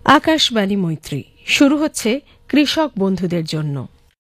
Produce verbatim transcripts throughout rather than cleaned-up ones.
আকাশবাণী মৈত্রী শুরু হচ্ছে কৃষক বন্ধুদের জন্য।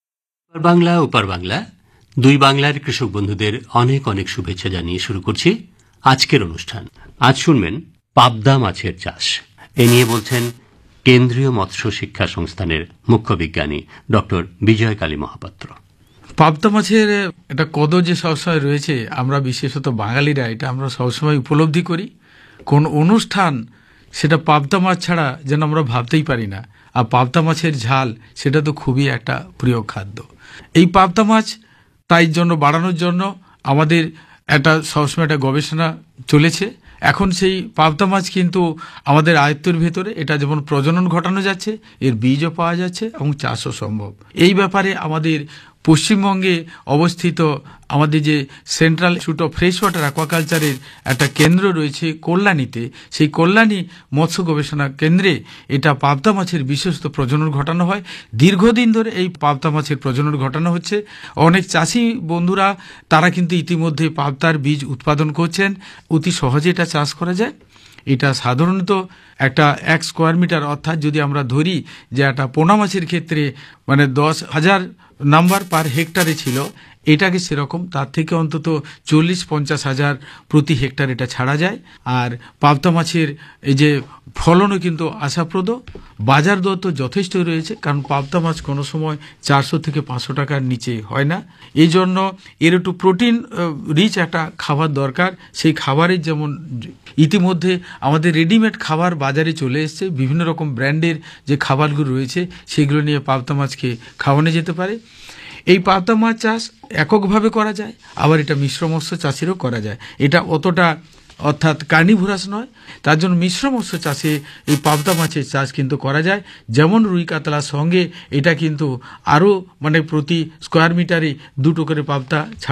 বাংলা ওপার বাংলা দুই বাংলার কৃষক বন্ধুদের অনেক অনেক শুভেচ্ছা জানিয়ে শুরু করছি আজকের অনুষ্ঠান। আজ শুনবেন পাবদা মাছের চাষ। এ নিয়ে বলছেন কেন্দ্রীয় মৎস্য শিক্ষা সংস্থানের মুখ্য বিজ্ঞানী ডক্টর বিজয় কালী মহাপাত্র। পাবদা মাছের একটা কদর যে সবসময় রয়েছে, আমরা বিশেষত বাঙালিরা এটা আমরা সবসময় উপলব্ধি করি। কোন অনুষ্ঠান সেটা পাবদা মাছ ছাড়া যেন আমরা ভাবতেই পারি না। আর পাবদা মাছের ঝাল সেটা তো খুবই একটা প্রিয় খাদ্য। এই পাবদা মাছ তাই জন্য বাড়ানোর জন্য আমাদের একটা সবসময় একটা গবেষণা চলেছে। এখন সেই পাবদা মাছ কিন্তু আমাদের আয়ত্তের ভেতরে এটা যেমন প্রজনন ঘটানো যাচ্ছে, এর বীজও পাওয়া যাচ্ছে এবং চাষও সম্ভব। এই ব্যাপারে আমাদের পশ্চিমবঙ্গে অবস্থিত আমাদের যে central institute of fresh water অ্যাকোয়াকালচারের একটা কেন্দ্র রয়েছে কল্যাণীতে, সেই কল্যাণী মৎস্য গবেষণা কেন্দ্রে এটা পাবদা মাছের বিশেষত প্রজনন ঘটানো হয়। দীর্ঘদিন ধরে এই পাবদা মাছের প্রজনন ঘটানো হচ্ছে। অনেক চাষি বন্ধুরা তারা কিন্তু ইতিমধ্যে পাবদার বীজ উৎপাদন করছেন। অতি সহজে এটা চাষ করা যায়। এটা সাধারণত একটা এক স্কোয়ার মিটার, অর্থাৎ যদি আমরা ধরি যে একটা পোনা মাছের ক্ষেত্রে মানে দশ হাজার নাম্বার পার হেক্টারে ছিল, এটাকে সেরকম তার থেকে অন্তত চল্লিশ পঞ্চাশ হাজার প্রতি হেক্টার এটা ছাড়া যায়। আর পাবদা মাছের এই যে ফলনও কিন্তু আশাপ্রদ, বাজার দর তো যথেষ্ট রয়েছে, কারণ পাবদা মাছ কোনো সময় চারশো থেকে পাঁচশো টাকার নিচে হয় না। এই জন্য এর একটু প্রোটিন রিচ একটা খাবার দরকার। সেই খাবারের যেমন ইতিমধ্যে আমাদের রেডিমেড খাবার বাজারে চলে এসছে, বিভিন্ন রকম ব্র্যান্ডের যে খাবারগুলো রয়েছে সেগুলো নিয়ে পাবদা মাছকে খাওয়ানো যেতে পারে। এই পাবদা মাছ চাষ এককভাবে করা যায়, আবার এটা মিশ্র মৎস্য চাষেরও করা যায়। এটা অতটা অর্থাৎ কার্নিভোরাস নয়, তার জন্য মিশ্র মৎস্য চাষে এই পাবদা মাছের চাষ কিন্তু করা যায়। যেমন রুই কাতলার সঙ্গে এটা কিন্তু আরও মানে প্রতি স্কোয়ার মিটারে দুটো করে পাবদা